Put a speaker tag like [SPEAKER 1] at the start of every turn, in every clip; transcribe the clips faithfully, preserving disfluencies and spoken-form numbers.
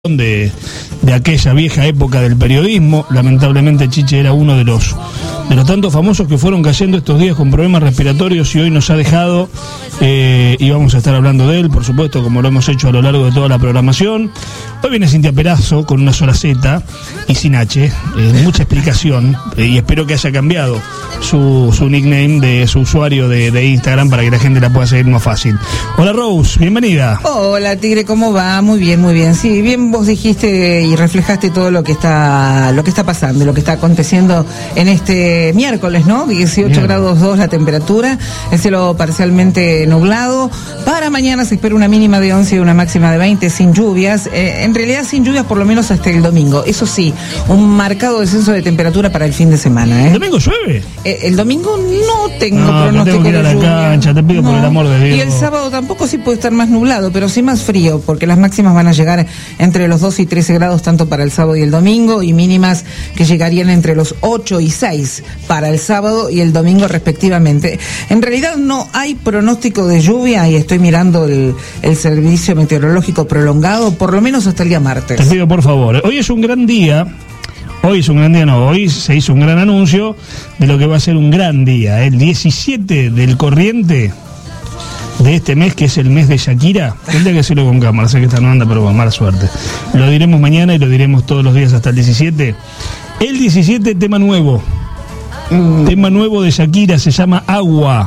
[SPEAKER 1] De, de aquella vieja época del periodismo. Lamentablemente Chiche era uno de los de los tantos famosos que fueron cayendo estos días con problemas respiratorios y hoy nos ha dejado, eh, y vamos a estar hablando de él, por supuesto, como lo hemos hecho a lo largo de toda la programación. Hoy viene Cintia Perazo con una sola Z y sin H, eh, mucha explicación, eh, y espero que haya cambiado su, su nickname de su usuario de, de Instagram para que la gente la pueda seguir más fácil. Hola Rose, bienvenida.
[SPEAKER 2] Hola Tigre, ¿cómo va? Muy bien, muy bien. Sí, bien vos dijiste y reflejaste todo lo que está lo que está pasando, lo que está aconteciendo en este miércoles, ¿no? dieciocho bien. Grados dos la temperatura, el cielo parcialmente nublado. Para mañana se espera una mínima de once y una máxima de veinte sin lluvias. Eh, en realidad sin lluvias por lo menos hasta el domingo. Eso sí, un marcado descenso de temperatura para el fin de semana, ¿eh?
[SPEAKER 1] ¿El domingo llueve?
[SPEAKER 2] Eh, el domingo no tengo
[SPEAKER 1] no,
[SPEAKER 2] pronóstico
[SPEAKER 1] tengo que ir a la
[SPEAKER 2] lluvia.
[SPEAKER 1] cancha, te pido no. por el amor de Dios.
[SPEAKER 2] Y el sábado tampoco, sí puede estar más nublado, pero sí más frío, porque las máximas van a llegar entre los doce y trece grados tanto para el sábado y el domingo, y mínimas que llegarían entre los ocho y seis para el sábado y el domingo respectivamente. En realidad no hay pronóstico de lluvia y estoy mirando el, el servicio meteorológico prolongado por lo menos hasta el día martes.
[SPEAKER 1] Te pido por favor, hoy es un gran día. Hoy es un gran día, no, hoy se hizo un gran anuncio de lo que va a ser un gran día, el diecisiete del corriente de este mes, que es el mes de Shakira. Tendría que decirlo con cámara, sé que esta no anda, pero con mala suerte. Lo diremos mañana y lo diremos todos los días hasta el diecisiete. El diecisiete, tema nuevo. Mm. Tema nuevo de Shakira, se llama Agua.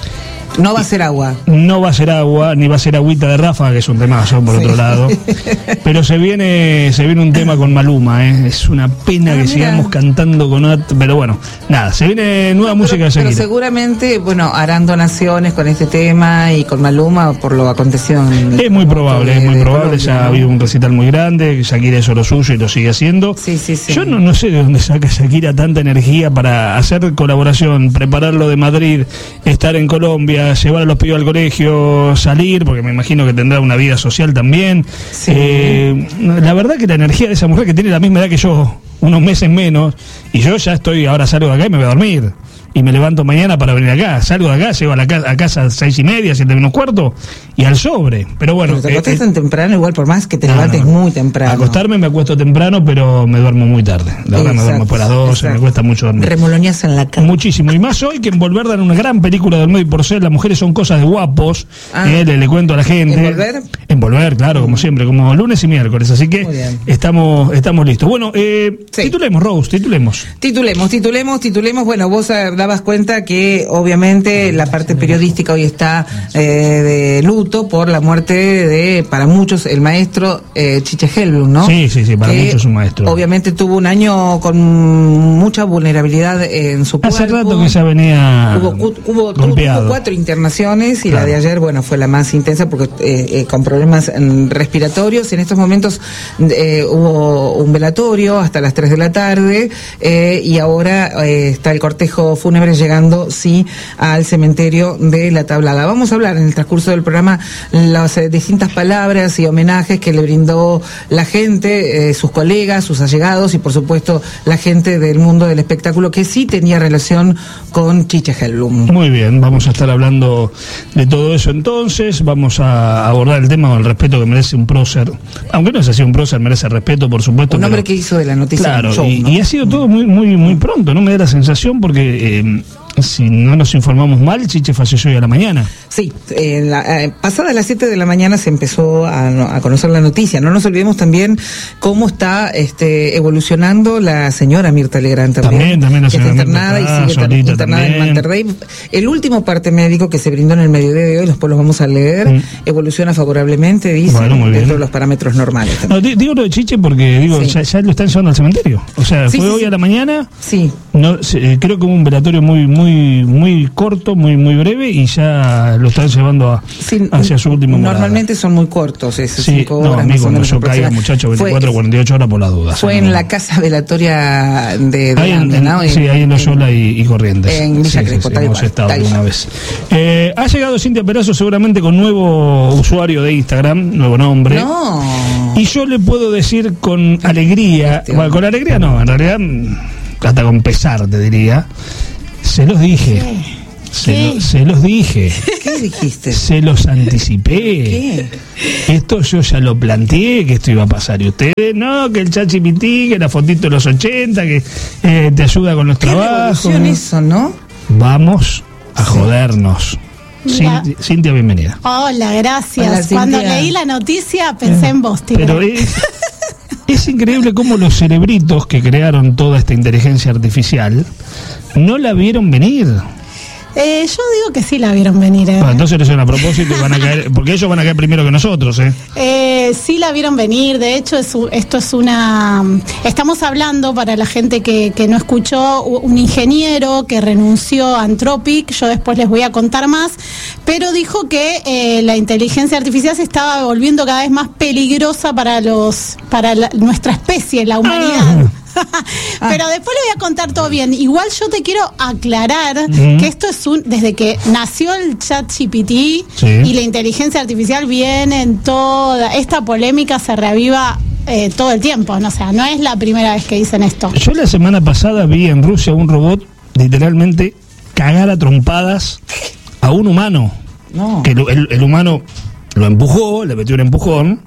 [SPEAKER 2] No va a ser agua.
[SPEAKER 1] No va a ser agua, ni va a ser agüita de Rafa, que es un temazo, por sí. otro lado. Pero se viene se viene un tema con Maluma, ¿eh? Es una pena ah, que mira. sigamos cantando con otro, pero bueno, nada, se viene nueva no, música
[SPEAKER 2] pero,
[SPEAKER 1] de Shakira.
[SPEAKER 2] Pero seguramente, bueno, harán donaciones con este tema y con Maluma por lo acontecido en
[SPEAKER 1] Es muy probable, de, es muy probable, Colombia, ya ¿no? ha habido un recital muy grande, Shakira hizo lo suyo y lo sigue haciendo.
[SPEAKER 2] Sí, sí, sí.
[SPEAKER 1] Yo no, no sé de dónde saca Shakira tanta energía para hacer colaboración, prepararlo de Madrid, estar en Colombia, llevar a los pibes al colegio, salir, porque me imagino que tendrá una vida social también. Sí. Eh, la verdad que la energía de esa mujer, que tiene la misma edad que yo, unos meses menos, y yo ya estoy, ahora salgo de acá y me voy a dormir. Y me levanto mañana para venir acá. Salgo de acá, llego a, la casa, a casa a seis y media, siete menos cuarto, y al sobre. Pero bueno.
[SPEAKER 2] Pero te acostás
[SPEAKER 1] eh,
[SPEAKER 2] tan temprano, igual por más que te
[SPEAKER 1] no,
[SPEAKER 2] levantes
[SPEAKER 1] no.
[SPEAKER 2] muy temprano.
[SPEAKER 1] Acostarme me acuesto temprano, pero me duermo muy tarde. La verdad, me duermo por las doce, me cuesta mucho dormir.
[SPEAKER 2] Remoloñas en la cama.
[SPEAKER 1] Muchísimo. Y más hoy que en Volver dan una gran película de Olmedo y Porcel. Las mujeres son cosas de guapos. Ah, eh, le, le cuento a la gente.
[SPEAKER 2] ¿En Volver?
[SPEAKER 1] En Volver, claro, como siempre, como lunes y miércoles. Así que estamos estamos listos. Bueno, eh, sí. titulemos, Rose, titulemos.
[SPEAKER 2] Titulemos, titulemos, titulemos. Bueno, vos dabas cuenta que obviamente la parte periodística hoy está eh, de luto por la muerte de, para muchos, el maestro eh, Chiche Helblum, ¿no?
[SPEAKER 1] Sí, sí, sí, para
[SPEAKER 2] que
[SPEAKER 1] muchos es un maestro.
[SPEAKER 2] Obviamente tuvo un año con mucha vulnerabilidad en su cuerpo.
[SPEAKER 1] Hace rato que ya venía
[SPEAKER 2] hubo, hubo,
[SPEAKER 1] golpeado.
[SPEAKER 2] Tuvo cuatro internaciones y claro. la de ayer, bueno, fue la más intensa porque eh, eh, con problemas respiratorios. En estos momentos eh, hubo un velatorio hasta las tres de la tarde eh, y ahora eh, está el cortejo fúnebre llegando sí al cementerio de La Tablada. Vamos a hablar en el transcurso del programa las eh, distintas palabras y homenajes que le brindó la gente, eh, sus colegas, sus allegados y por supuesto la gente del mundo del espectáculo que sí tenía relación con Chiche Helblum.
[SPEAKER 1] Muy bien, vamos a estar hablando de todo eso entonces, vamos a abordar el tema con el respeto que merece un prócer, aunque no es así un prócer, merece respeto por supuesto.
[SPEAKER 2] Un hombre
[SPEAKER 1] pero,
[SPEAKER 2] que hizo de la noticia
[SPEAKER 1] claro,
[SPEAKER 2] un show,
[SPEAKER 1] y,
[SPEAKER 2] ¿no?
[SPEAKER 1] y ha sido todo muy, muy, muy pronto, no me da la sensación porque... Eh, si no nos informamos mal, Chiche falleció hoy a la mañana.
[SPEAKER 2] Sí, eh, la, eh, pasadas las siete de la mañana se empezó a, a conocer la noticia. No nos olvidemos también cómo está este, evolucionando la señora Mirta Legrand también.
[SPEAKER 1] También, también la
[SPEAKER 2] que está internada
[SPEAKER 1] Mirta,
[SPEAKER 2] y sigue
[SPEAKER 1] solita
[SPEAKER 2] internada
[SPEAKER 1] también.
[SPEAKER 2] en Monterrey. El último parte médico que se brindó en el mediodía de hoy, después los vamos a leer, mm. evoluciona favorablemente, dice, bueno, dentro de los parámetros normales.
[SPEAKER 1] No, digo lo de Chiche porque digo sí. ya, ya lo están llevando al cementerio. O sea,
[SPEAKER 2] sí,
[SPEAKER 1] fue
[SPEAKER 2] sí,
[SPEAKER 1] hoy
[SPEAKER 2] sí.
[SPEAKER 1] a la mañana.
[SPEAKER 2] Sí.
[SPEAKER 1] No, eh, creo que hubo un velatorio muy, muy, muy corto, muy muy breve y ya lo están llevando a, sí, hacia su último morada.
[SPEAKER 2] Normalmente son muy cortos, esos
[SPEAKER 1] sí,
[SPEAKER 2] cinco
[SPEAKER 1] no,
[SPEAKER 2] horas.
[SPEAKER 1] A mí cuando yo caiga, muchacho, veinticuatro, cuarenta y ocho horas por la duda.
[SPEAKER 2] Fue en la casa velatoria de, de
[SPEAKER 1] ahí
[SPEAKER 2] Ande,
[SPEAKER 1] en,
[SPEAKER 2] ¿no?
[SPEAKER 1] Sí, en, ahí en Loyola y, y Corrientes.
[SPEAKER 2] En Villa
[SPEAKER 1] sí,
[SPEAKER 2] Crespo,
[SPEAKER 1] sí, sí, hemos
[SPEAKER 2] cual,
[SPEAKER 1] estado alguna vez. Eh, ha llegado Cintia Perazo seguramente con nuevo usuario de Instagram, nuevo nombre.
[SPEAKER 2] No.
[SPEAKER 1] Y yo le puedo decir con alegría, bueno, con alegría no, en realidad hasta con pesar te diría, se los dije. Se, lo, se los dije.
[SPEAKER 2] ¿Qué dijiste?
[SPEAKER 1] Se los anticipé.
[SPEAKER 2] ¿Qué?
[SPEAKER 1] Esto yo ya lo planteé, que esto iba a pasar. Y ustedes, no, que el ChatGPT, que la fotito de los ochenta, que eh, te ayuda con los
[SPEAKER 2] ¿Qué
[SPEAKER 1] trabajos.
[SPEAKER 2] revolución eso, ¿no?
[SPEAKER 1] Vamos a jodernos. Cintia, Cintia, bienvenida.
[SPEAKER 3] Hola, gracias.
[SPEAKER 2] Hola,
[SPEAKER 3] Cuando
[SPEAKER 2] Cintia.
[SPEAKER 3] leí la noticia pensé
[SPEAKER 1] Eh,
[SPEAKER 3] en vos, Tigre.
[SPEAKER 1] Pero es, es increíble cómo los cerebritos que crearon toda esta inteligencia artificial no la vieron venir.
[SPEAKER 3] Eh, yo digo que sí la vieron venir. ¿eh?
[SPEAKER 1] Bueno, entonces lo hicieron a propósito y van a caer, porque ellos van a caer primero que nosotros, ¿eh?
[SPEAKER 3] Eh, sí la vieron venir, de hecho es, u- esto es una... Estamos hablando, para la gente que, que no escuchó, u- un ingeniero que renunció a Anthropic, yo después les voy a contar más, pero dijo que eh, la inteligencia artificial se estaba volviendo cada vez más peligrosa para los para la- nuestra especie, la humanidad. Pero después le voy a contar todo bien. Igual yo te quiero aclarar
[SPEAKER 1] Mm.
[SPEAKER 3] que esto es un... Desde que nació el ChatGPT
[SPEAKER 1] Sí.
[SPEAKER 3] y la inteligencia artificial viene en toda... Esta polémica se reaviva eh, todo el tiempo, ¿no? O sea, no es la primera vez que dicen esto.
[SPEAKER 1] Yo la semana pasada vi en Rusia un robot literalmente cagar a trompadas a un humano.
[SPEAKER 2] No.
[SPEAKER 1] Que el, el- el humano lo empujó, le metió un empujón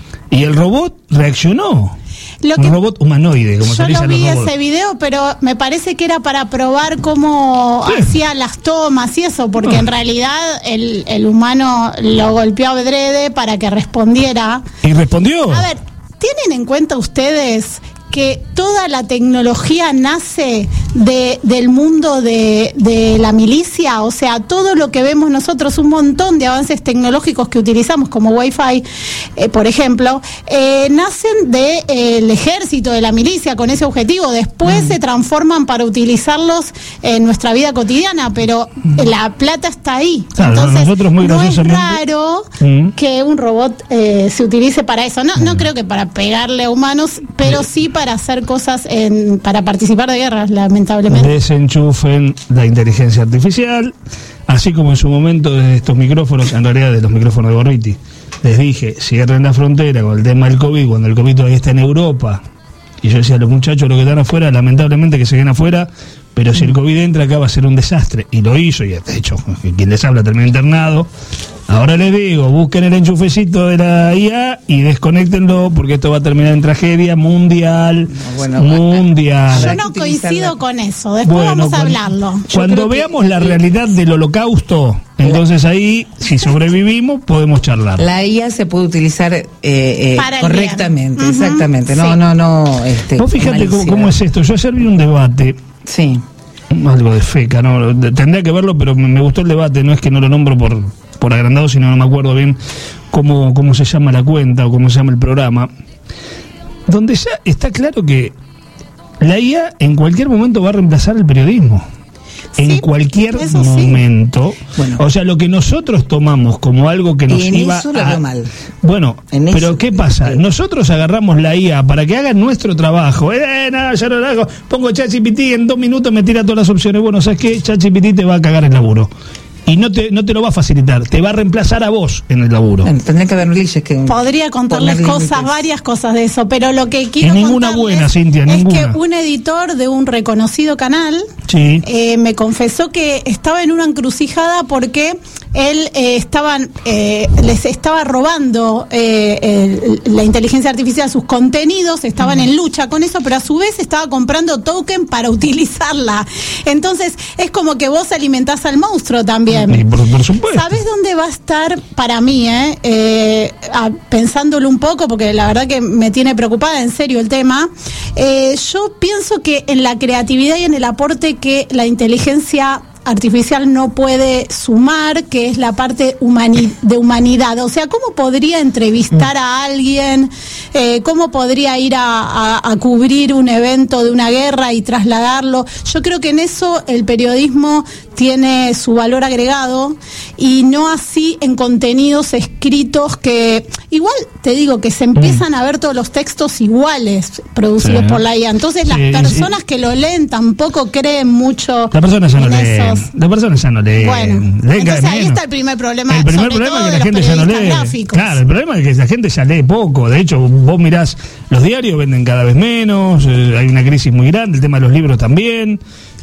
[SPEAKER 1] y el robot reaccionó.
[SPEAKER 3] Lo
[SPEAKER 1] Un
[SPEAKER 3] que-
[SPEAKER 1] robot humanoide, como se
[SPEAKER 3] Yo
[SPEAKER 1] dice
[SPEAKER 3] no
[SPEAKER 1] a los
[SPEAKER 3] vi
[SPEAKER 1] robots.
[SPEAKER 3] ese video, pero me parece que era para probar cómo
[SPEAKER 1] Sí.
[SPEAKER 3] hacía las tomas y eso, porque
[SPEAKER 1] Ah.
[SPEAKER 3] en realidad el, el humano lo golpeó a adrede para que respondiera.
[SPEAKER 1] Y respondió.
[SPEAKER 3] A ver, ¿tienen en cuenta ustedes que toda la tecnología nace de, del mundo de, de la milicia? O sea, todo lo que vemos nosotros, un montón de avances tecnológicos que utilizamos como Wi-Fi, eh, por ejemplo, eh, nacen del ejército, de la milicia, con ese objetivo. Después
[SPEAKER 1] Mm.
[SPEAKER 3] se transforman para utilizarlos en nuestra vida cotidiana, pero la plata está ahí.
[SPEAKER 1] Claro,
[SPEAKER 3] Entonces,
[SPEAKER 1] nosotros muy
[SPEAKER 3] no es
[SPEAKER 1] graciosamente-
[SPEAKER 3] raro
[SPEAKER 1] Mm.
[SPEAKER 3] que un robot eh, se utilice para eso. No, no creo que para pegarle a humanos, pero sí para hacer cosas, en, para participar de guerras, lamentablemente.
[SPEAKER 1] Desenchufen la inteligencia artificial, así como en su momento desde estos micrófonos, en realidad de los micrófonos de Gorriti, les dije, cierren la frontera con el tema del COVID, cuando el COVID todavía está en Europa. Y yo decía a los muchachos, los que están afuera, lamentablemente que se queden afuera, pero si el COVID entra acá va a ser un desastre. Y lo hizo, y de hecho, quien les habla terminó internado. Ahora les digo, busquen el enchufecito de la I A y desconéctenlo, porque esto va a terminar en tragedia mundial,
[SPEAKER 2] Bueno,
[SPEAKER 1] mundial.
[SPEAKER 3] Yo
[SPEAKER 2] Habrá
[SPEAKER 3] no
[SPEAKER 2] que utilizar
[SPEAKER 3] coincido
[SPEAKER 2] la-
[SPEAKER 3] con eso. Después
[SPEAKER 1] Bueno,
[SPEAKER 3] vamos a
[SPEAKER 1] cuando-
[SPEAKER 3] hablarlo.
[SPEAKER 1] Cuando
[SPEAKER 2] creo que-
[SPEAKER 1] veamos la realidad del holocausto, entonces ahí, si sobrevivimos, podemos charlar.
[SPEAKER 2] La I A se puede utilizar eh, eh,
[SPEAKER 3] Para el
[SPEAKER 2] correctamente,
[SPEAKER 3] bien. Ujú,
[SPEAKER 2] exactamente. No,
[SPEAKER 3] sí.
[SPEAKER 2] no, no. Este,
[SPEAKER 1] Vos fíjate cómo,
[SPEAKER 2] malicia.
[SPEAKER 1] cómo es esto. Yo ayer vi un debate,
[SPEAKER 2] Sí.
[SPEAKER 1] algo de feca, ¿no? De- Tendría que verlo, pero me, me gustó el debate. No es que no lo nombro por, por agrandado, sino no me acuerdo bien cómo, cómo se llama la cuenta o cómo se llama el programa. Donde ya está claro que la I A en cualquier momento va a reemplazar el periodismo. En
[SPEAKER 3] Sí,
[SPEAKER 1] cualquier
[SPEAKER 3] eso sí.
[SPEAKER 1] momento.
[SPEAKER 2] Bueno.
[SPEAKER 1] O sea, lo que nosotros tomamos como algo que nos
[SPEAKER 2] Y en
[SPEAKER 1] iba
[SPEAKER 2] eso lo
[SPEAKER 1] a...
[SPEAKER 2] veo mal.
[SPEAKER 1] Bueno,
[SPEAKER 2] En
[SPEAKER 1] pero
[SPEAKER 2] eso,
[SPEAKER 1] ¿qué pasa?
[SPEAKER 2] eh,
[SPEAKER 1] Nosotros agarramos la I A para que haga nuestro trabajo. Eh, no, ya no lo hago. Pongo ChatGPT, en dos minutos me tira todas las opciones. Bueno, ¿sabes qué? ChatGPT te va a cagar el laburo. Y no te, no te lo va a facilitar, te va a reemplazar a vos en el laburo.
[SPEAKER 2] Bueno, tendría que haber leyes que.
[SPEAKER 3] Podría contarles
[SPEAKER 2] poner
[SPEAKER 3] cosas,
[SPEAKER 2] límites.
[SPEAKER 3] varias cosas de eso, pero lo que quiero
[SPEAKER 1] Y ninguna
[SPEAKER 3] contarles
[SPEAKER 1] buena, Cintia,
[SPEAKER 3] es
[SPEAKER 1] ninguna.
[SPEAKER 3] que un editor de un reconocido canal
[SPEAKER 1] Sí.
[SPEAKER 3] eh, me confesó que estaba en una encrucijada porque él eh, estaban, eh, les estaba robando eh, el- la inteligencia artificial sus contenidos, estaban en lucha con eso, pero a su vez estaba comprando token para utilizarla. Entonces es como que vos alimentás al monstruo también.
[SPEAKER 1] Y por, por supuesto.
[SPEAKER 3] ¿Sabes dónde va a estar para mí, eh? Eh, ah, pensándolo un poco, porque la verdad que me tiene preocupada en serio el tema? Eh, yo pienso que en la creatividad y en el aporte que la inteligencia artificial no puede sumar, que es la parte humani- de humanidad. O sea, ¿cómo podría entrevistar a alguien? Eh, ¿Cómo podría ir a, a- a cubrir un evento de una guerra y trasladarlo? Yo creo que en eso el periodismo tiene su valor agregado y no así en contenidos escritos que, igual te digo, que se empiezan a ver todos los textos iguales producidos
[SPEAKER 1] Sí.
[SPEAKER 3] por la I A. Entonces las
[SPEAKER 1] Sí,
[SPEAKER 3] personas
[SPEAKER 1] sí.
[SPEAKER 3] que lo leen tampoco creen mucho
[SPEAKER 1] La persona ya no
[SPEAKER 3] en
[SPEAKER 1] lee.
[SPEAKER 3] esos.
[SPEAKER 1] La persona ya no lee.
[SPEAKER 3] Bueno,
[SPEAKER 1] Lee cada
[SPEAKER 3] entonces ahí
[SPEAKER 1] menos.
[SPEAKER 3] está el primer problema,
[SPEAKER 1] El primer
[SPEAKER 3] sobre
[SPEAKER 1] problema
[SPEAKER 3] todo
[SPEAKER 1] es que
[SPEAKER 3] de
[SPEAKER 1] la
[SPEAKER 3] los
[SPEAKER 1] gente ya no
[SPEAKER 3] periodistas
[SPEAKER 1] lee.
[SPEAKER 3] gráficos.
[SPEAKER 1] Claro, el problema es que la gente ya lee poco. De hecho, vos mirás, los diarios venden cada vez menos, eh, hay una crisis muy grande, el tema de los libros también.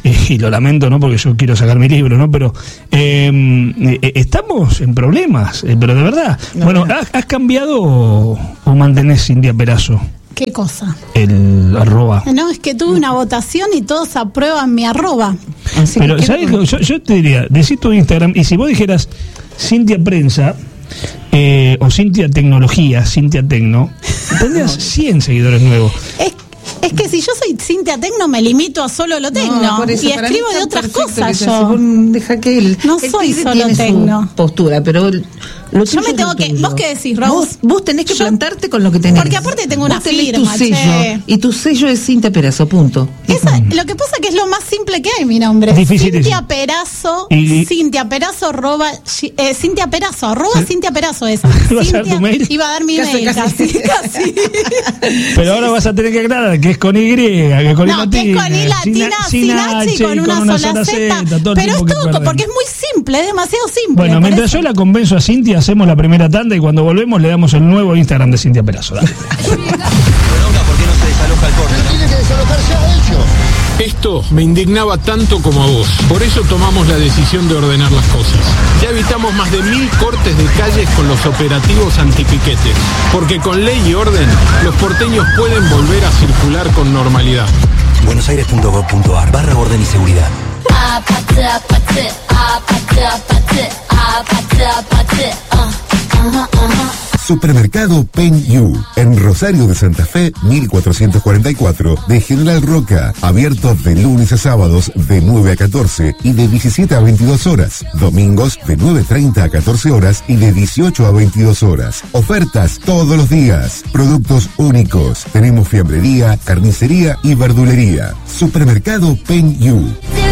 [SPEAKER 1] eh, y lo lamento, ¿no? Porque yo quiero sacar mi libro, ¿no? Pero eh, eh, estamos en problemas, eh, pero de verdad. No, bueno, ¿has, ¿has cambiado o, o mantenés Cintia Perazo?
[SPEAKER 3] ¿Qué cosa?
[SPEAKER 1] El arroba.
[SPEAKER 3] No, es que tuve una votación y todos aprueban mi arroba.
[SPEAKER 1] Así pero, ¿sabes? Yo, yo te diría, decís tu Instagram, y si vos dijeras Cintia Prensa, eh, o Cintia Tecnología, Cintia Tecno, tendrías cien seguidores nuevos.
[SPEAKER 3] Es Es que si yo soy Cintia Tecno, me limito a solo lo tecno. No, eso, y escribo de otras cosas yo.
[SPEAKER 2] Deja que él,
[SPEAKER 3] no
[SPEAKER 2] él
[SPEAKER 3] soy solo tecno.
[SPEAKER 2] Postura, pero lo
[SPEAKER 3] yo me tengo que. ¿Vos qué decís, Rose?
[SPEAKER 2] Vos, vos tenés que
[SPEAKER 3] yo,
[SPEAKER 2] plantarte con lo que tenés.
[SPEAKER 3] Porque aparte tengo una
[SPEAKER 2] vos tenés
[SPEAKER 3] firma,
[SPEAKER 2] tu sello,
[SPEAKER 3] che.
[SPEAKER 2] Y tu sello es Cintia Perazo, punto.
[SPEAKER 3] Esa, lo que pasa es que es lo más simple que hay, mi nombre.
[SPEAKER 1] Difícil
[SPEAKER 3] Cintia Perazo, y... Cintia Perazo, arroba, eh, Cintia Perazo, arroba ¿sí? Cintia Perazo es.
[SPEAKER 1] ¿Vas a dar tu mail?
[SPEAKER 3] Iba a dar mi
[SPEAKER 2] casi,
[SPEAKER 3] mail,
[SPEAKER 2] casi.
[SPEAKER 3] casi, casi.
[SPEAKER 1] Pero ahora vas a tener que aclarar que es con Y, que es con
[SPEAKER 3] no,
[SPEAKER 1] I
[SPEAKER 3] que es con I latina, sin, sin H y con, con una, sola Z. Pero es todo, porque es muy simple, es demasiado simple.
[SPEAKER 1] Bueno, mientras eso. yo la convenzo a Cintia, hacemos la primera tanda y cuando volvemos le damos el nuevo Instagram de Cintia Perazo. Dale.
[SPEAKER 4] ¿Por qué no se desaloja el corte?
[SPEAKER 5] Tiene que desalojarse a ellos.
[SPEAKER 6] Esto me indignaba tanto como a vos. Por eso tomamos la decisión de ordenar las cosas. Ya evitamos más de mil cortes de calles con los operativos antipiquetes. Porque con ley y orden, los porteños pueden volver a circular con normalidad.
[SPEAKER 4] buenosaires punto gov punto ar barra orden y seguridad.
[SPEAKER 5] Supermercado Pen You, en Rosario de Santa Fe, mil cuatrocientos cuarenta y cuatro, de General Roca, abierto de lunes a sábados de nueve a catorce y de diecisiete a veintidós horas, domingos de nueve treinta a catorce horas y de dieciocho a veintidós horas. Ofertas todos los días, productos únicos, tenemos fiambrería, carnicería y verdulería. Supermercado Pen You.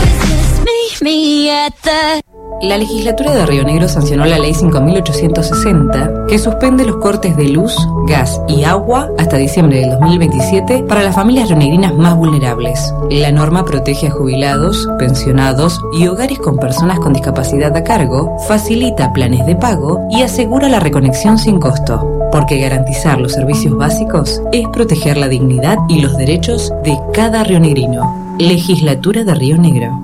[SPEAKER 7] La legislatura de Río Negro sancionó la ley cinco mil ochocientos sesenta, que suspende los cortes de luz, gas y agua hasta diciembre del dos mil veintisiete para las familias rionegrinas más vulnerables. La norma protege a jubilados, pensionados y hogares con personas con discapacidad a cargo, facilita planes de pago y asegura la reconexión sin costo, porque garantizar los servicios básicos es proteger la dignidad y los derechos de cada rionegrino. Legislatura de Río Negro.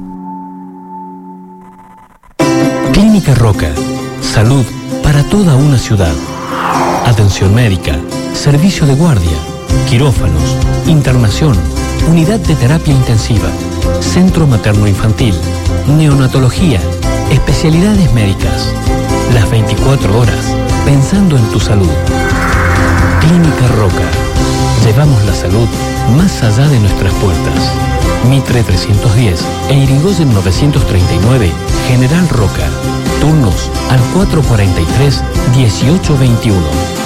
[SPEAKER 8] Clínica Roca. Salud para toda una ciudad. Atención médica, servicio de guardia, quirófanos, internación, unidad de terapia intensiva, centro materno-infantil, neonatología, especialidades médicas. Las veinticuatro horas, pensando en tu salud. Clínica Roca. Llevamos la salud más allá de nuestras puertas. Mitre trescientos diez e Irigoyen novecientos treinta y nueve, General Roca. Turnos al cuatro cuarenta y tres, dieciocho veintiuno.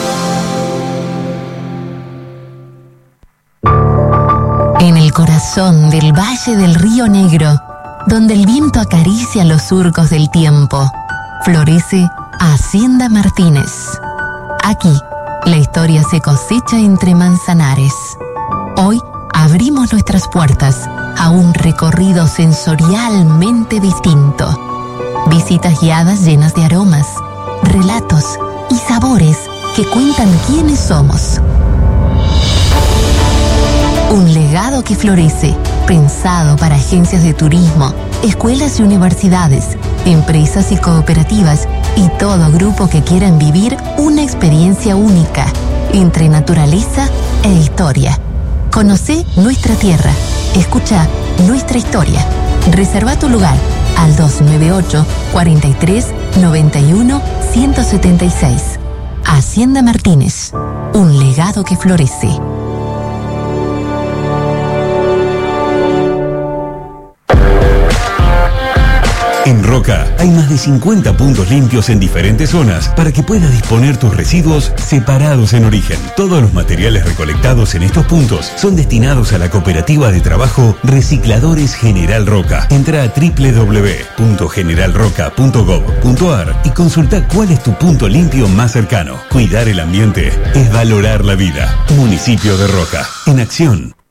[SPEAKER 9] En el corazón del Valle del Río Negro, donde el viento acaricia los surcos del tiempo, florece Hacienda Martínez. Aquí, la historia se cosecha entre manzanares. Hoy abrimos nuestras puertas a un recorrido sensorialmente distinto. Visitas guiadas llenas de aromas, relatos y sabores que cuentan quiénes somos. Un legado que florece, pensado para agencias de turismo, escuelas y universidades, empresas y cooperativas y todo grupo que quieran vivir una experiencia única entre naturaleza e historia. Conocé nuestra tierra, escucha nuestra historia. Reserva tu lugar al dos nueve ocho, cuarenta y tres, noventa y uno, ciento setenta y seis. Hacienda Martínez, un legado que florece.
[SPEAKER 10] En Roca hay más de cincuenta puntos limpios en diferentes zonas para que puedas disponer tus residuos separados en origen. Todos los materiales recolectados en estos puntos son destinados a la cooperativa de trabajo Recicladores General Roca. Entra a doble u doble u doble u punto general roca punto gov punto ar y consulta cuál es tu punto limpio más cercano. Cuidar el ambiente es valorar la vida. Municipio de Roca. En acción.